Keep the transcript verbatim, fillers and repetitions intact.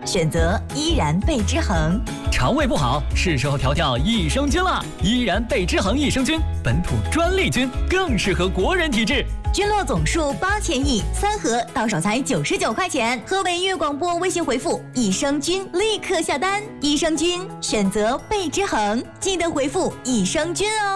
选择依然倍之恒。 肠胃不好，是时候调调益生菌了。依然倍之恒益生菌，本土专利菌，更适合国人体质。 菌落总数八千亿，三盒到手才九十九块钱。河北粤广播微信回复益生菌，立刻下单。益生菌选择倍之恒，记得回复益生菌哦。